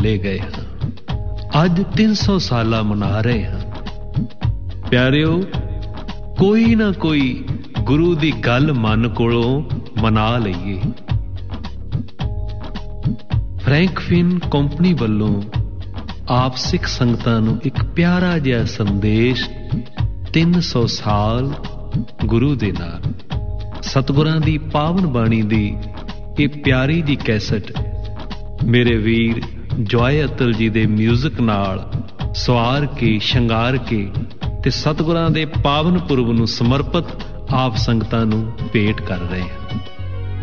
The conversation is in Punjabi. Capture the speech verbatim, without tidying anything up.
ਚਲੇ ਗਏ ਹਾਂ। ਅੱਜ ਤਿੰਨ ਸੌ ਸਾਲਾ ਮਨਾ ਰਹੇ ਹਾਂ। ਪਿਆਰਿਓ, ਕੋਈ ਨਾ ਕੋਈ ਗੁਰੂ ਦੀ ਗੱਲ ਮਨ ਕੋਲੋਂ ਮਨਾ ਲਈਏ। ਫਰੈਂਕਫਿਨ ਕੰਪਨੀ ਵੱਲੋਂ ਆਪ ਸਿੱਖ ਸੰਗਤਾਂ ਨੂੰ ਇੱਕ ਪਿਆਰਾ ਜਿਹਾ ਸੰਦੇਸ਼, ਤਿੰਨ ਸੌ ਸਾਲ ਗੁਰੂ ਦੇ ਨਾਲ। ਸਤਿਗੁਰਾਂ ਦੀ ਪਾਵਨ ਬਾਣੀ ਦੀ ਇਹ ਪਿਆਰੀ ਜੀ ਕੈਸਟ ਮੇਰੇ ਵੀਰ ਜੋਏ ਅਤਲ ਜੀ ਦੇ ਮਿਊਜ਼ਿਕ ਨਾਲ ਸਵਾਰ ਕੇ, ਸ਼ਿੰਗਾਰ ਕੇ ਤੇ ਸਤਿਗੁਰਾਂ ਦੇ ਪਾਵਨ ਪੁਰਬ ਨੂੰ ਸਮਰਪਿਤ ਆਪ ਸੰਗਤਾਂ ਨੂੰ ਭੇਟ ਕਰ ਰਹੇ ਹਾਂ।